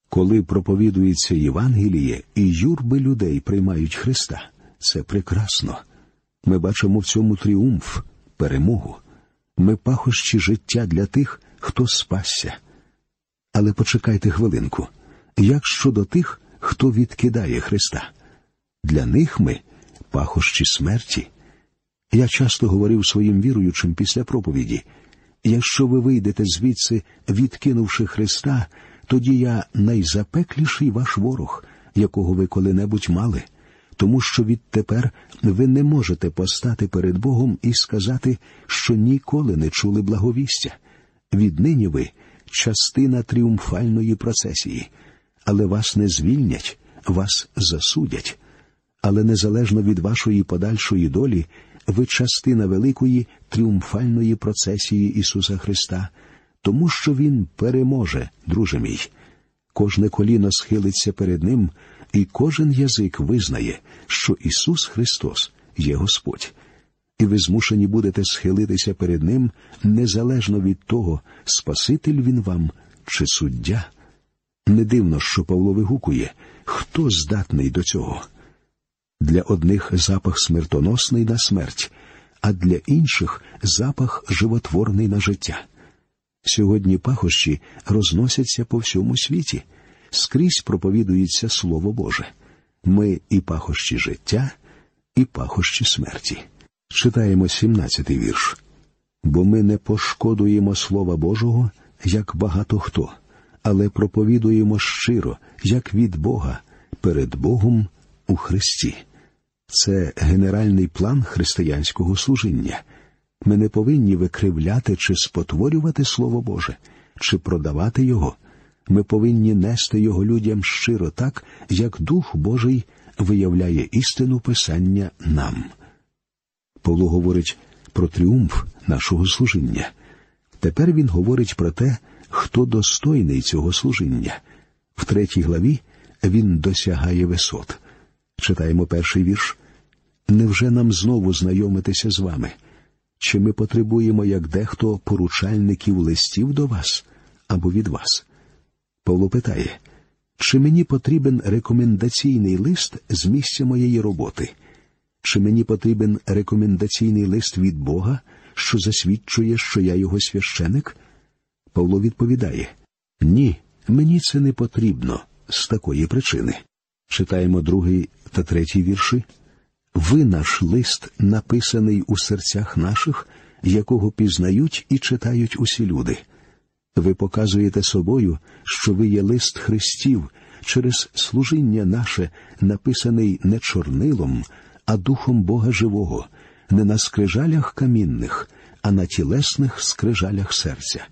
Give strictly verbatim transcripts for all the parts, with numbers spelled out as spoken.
Коли проповідується Євангеліє і юрби людей приймають Христа, це прекрасно. Ми бачимо в цьому тріумф, перемогу. Ми пахощі життя для тих, хто спасся. Але почекайте хвилинку. Як щодо тих, хто відкидає Христа? Для них ми пахощі смерті. Я часто говорив своїм віруючим після проповіді: якщо ви вийдете звідси, відкинувши Христа, тоді я найзапекліший ваш ворог, якого ви коли-небудь мали, тому що відтепер ви не можете постати перед Богом і сказати, що ніколи не чули благовістя. Віднині ви – частина тріумфальної процесії, але вас не звільнять, вас засудять. Але незалежно від вашої подальшої долі, ви частина великої тріумфальної процесії Ісуса Христа, тому що Він переможе, друже мій. Кожне коліно схилиться перед Ним, і кожен язик визнає, що Ісус Христос є Господь. І ви змушені будете схилитися перед Ним, незалежно від того, Спаситель Він вам чи суддя. Не дивно, що Павло вигукує: хто здатний до цього? Для одних запах смертоносний на смерть, а для інших запах животворний на життя. Сьогодні пахощі розносяться по всьому світі. Скрізь проповідується Слово Боже. Ми і пахощі життя, і пахощі смерті. Читаємо сімнадцятий вірш. «Бо ми не пошкодуємо Слова Божого, як багато хто, але проповідуємо щиро, як від Бога, перед Богом у Христі». Це генеральний план християнського служіння. Ми не повинні викривляти чи спотворювати Слово Боже, чи продавати його. Ми повинні нести його людям щиро так, як Дух Божий виявляє істину Писання нам. Павло говорить про тріумф нашого служіння. Тепер він говорить про те, хто достойний цього служіння. В третій главі він досягає висот. Читаємо перший вірш. «Невже нам знову знайомитися з вами? Чи ми потребуємо, як дехто, поручальників листів до вас або від вас?» Павло питає: «Чи мені потрібен рекомендаційний лист з місця моєї роботи? Чи мені потрібен рекомендаційний лист від Бога, що засвідчує, що я його священик?» Павло відповідає: «Ні, мені це не потрібно з такої причини». Читаємо другий та третій вірші. «Ви наш лист, написаний у серцях наших, якого пізнають і читають усі люди. Ви показуєте собою, що ви є лист Христів, через служіння наше, написаний не чорнилом, а Духом Бога живого, не на скрижалях камінних, а на тілесних скрижалях серця».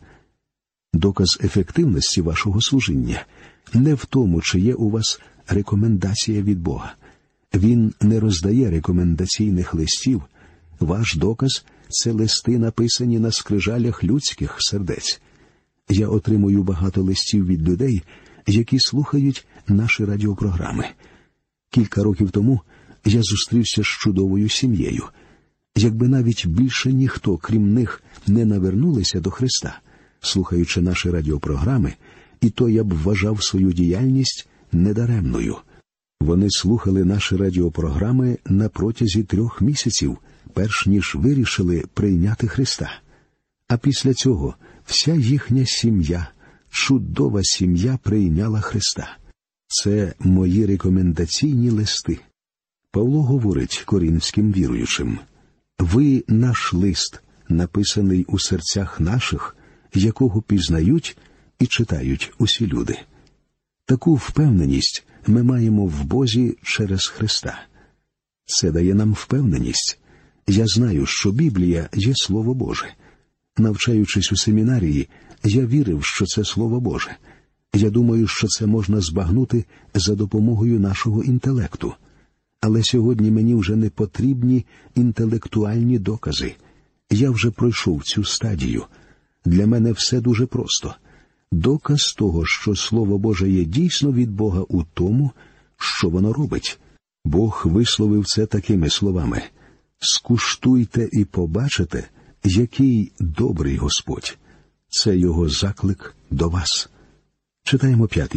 Доказ ефективності вашого служіння не в тому, чи є у вас рекомендація від Бога. Він не роздає рекомендаційних листів. Ваш доказ – це листи, написані на скрижалях людських сердець. Я отримую багато листів від людей, які слухають наші радіопрограми. Кілька років тому я зустрівся з чудовою сім'єю. Якби навіть більше ніхто, крім них, не навернулися до Христа, слухаючи наші радіопрограми, і то я б вважав свою діяльність недаремною. Вони слухали наші радіопрограми на протязі трьох місяців, перш ніж вирішили прийняти Христа. А після цього вся їхня сім'я, чудова сім'я, прийняла Христа. Це мої рекомендаційні листи. Павло говорить коринфським віруючим: «Ви наш лист, написаний у серцях наших, якого пізнають і читають усі люди». Таку впевненість ми маємо в Бозі через Христа. Це дає нам впевненість. Я знаю, що Біблія є Слово Боже. Навчаючись у семінарії, я вірив, що це Слово Боже. Я думаю, що це можна збагнути за допомогою нашого інтелекту. Але сьогодні мені вже не потрібні інтелектуальні докази. Я вже пройшов цю стадію. Для мене все дуже просто. Доказ того, що Слово Боже є дійсно від Бога у тому, що воно робить. Бог висловив це такими словами: «Скуштуйте і побачите, який добрий Господь». Це його заклик до вас. Читаємо п'ятий